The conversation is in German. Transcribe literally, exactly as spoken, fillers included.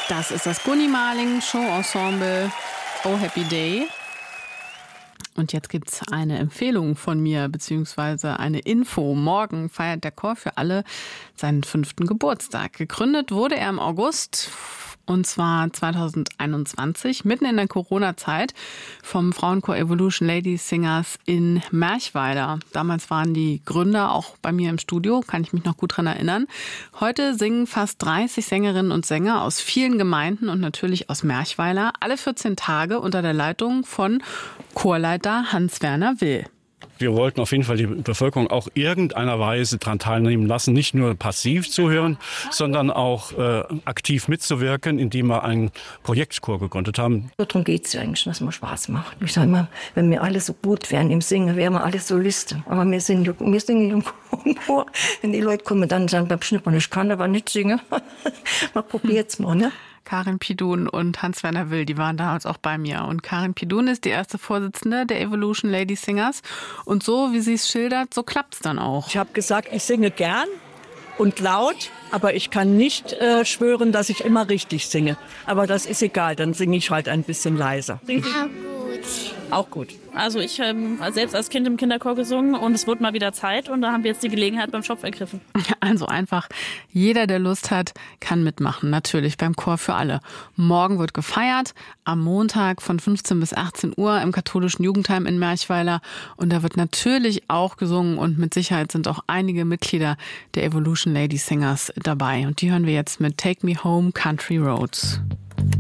Das ist das Gunni-Marling Show-Ensemble Oh Happy Day. Und jetzt gibt's eine Empfehlung von mir, beziehungsweise eine Info. Morgen feiert der Chor für alle seinen fünften Geburtstag. Gegründet wurde er im August, und zwar zweitausendeinundzwanzig, mitten in der Corona-Zeit, vom Frauenchor Evolution Lady Singers in Merchweiler. Damals waren die Gründer auch bei mir im Studio, kann ich mich noch gut dran erinnern. Heute singen fast dreißig Sängerinnen und Sänger aus vielen Gemeinden und natürlich aus Merchweiler, alle vierzehn Tage unter der Leitung von Chorleiter Hans-Werner Will. Wir wollten auf jeden Fall die Bevölkerung auch irgendeiner Weise daran teilnehmen lassen, nicht nur passiv zuhören, sondern auch äh, aktiv mitzuwirken, indem wir einen Projektchor gegründet haben. Darum geht es ja eigentlich, dass man Spaß macht. Ich sage immer, wenn wir alle so gut wären im Singen, wären wir alle Solisten. Aber wir singen, wir singen im Chor. Wenn die Leute kommen, dann sagen beim Schnippern, ich kann aber nicht singen. Mal probiert's mal, ne? Karin Pidun und Hans-Werner Will, die waren damals auch bei mir. Und Karin Pidun ist die erste Vorsitzende der Evolution Lady Singers. Und so, wie sie es schildert, so klappt's dann auch. Ich habe gesagt, ich singe gern und laut, aber ich kann nicht äh, schwören, dass ich immer richtig singe. Aber das ist egal, dann singe ich halt ein bisschen leiser. Auch gut. Auch gut. Also ich habe ähm, selbst als Kind im Kinderchor gesungen und es wurde mal wieder Zeit und da haben wir jetzt die Gelegenheit beim Schopf ergriffen. Also einfach, jeder, der Lust hat, kann mitmachen. Natürlich beim Chor für alle. Morgen wird gefeiert, am Montag von fünfzehn bis achtzehn Uhr im katholischen Jugendheim in Merchweiler. Und da wird natürlich auch gesungen und mit Sicherheit sind auch einige Mitglieder der Evolution Lady Singers dabei. Und die hören wir jetzt mit Take Me Home Country Roads.